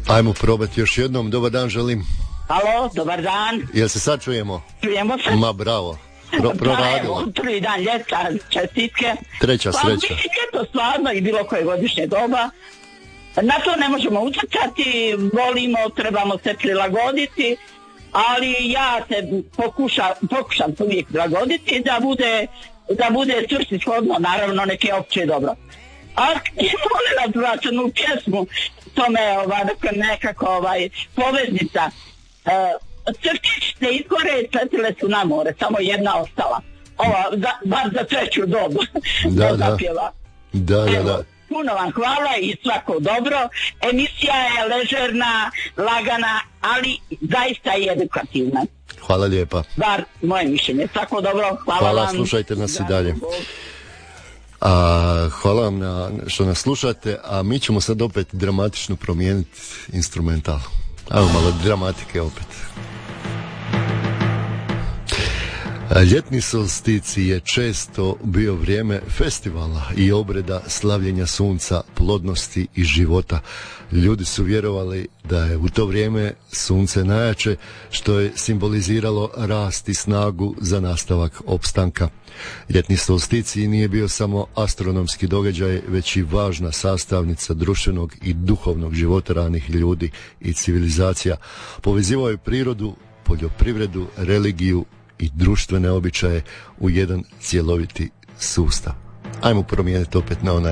Ajmo probati još jednom. Dobar dan želim. Halo, dobar dan. Jel se sad čujemo? Čujemo se. Ma bravo. Proradilo. Prvi dan ljeta, čestitke. Treća sreća. Pa mislim ljeto stvarno i bilo koje godišnje doba. Na to ne možemo utjecati, volimo, trebamo se prilagoditi, ali ja se pokušam se uvijek prilagoditi da bude svrsishodno, naravno neke opće dobro. A molila vas jednu pjesmu, to me nekako poveznica. Crtić se izgore i sletile su na more, samo jedna ostala. Bar za treću dobu. Da. Da. Puno vam hvala i svako dobro. Emisija je ležerna, lagana, ali zaista i edukativna. Hvala lijepa. Bar moje mišljenje. Svako dobro. Hvala vam. Slušajte nas i dalje. Hvala vam što nas slušate, a mi ćemo sad opet dramatično promijeniti instrumental. Malo dramatike opet. Ljetni solstici je često bio vrijeme festivala i obreda slavljenja sunca, plodnosti i života. Ljudi su vjerovali da je u to vrijeme sunce najjače, što je simboliziralo rast i snagu za nastavak opstanka. Ljetni solstici nije bio samo astronomski događaj, već i važna sastavnica društvenog i duhovnog života ranih ljudi i civilizacija. Povezivao je prirodu, poljoprivredu, religiju i društvene običaje u jedan cjeloviti sustav. Ajmo promijeniti opet na onaj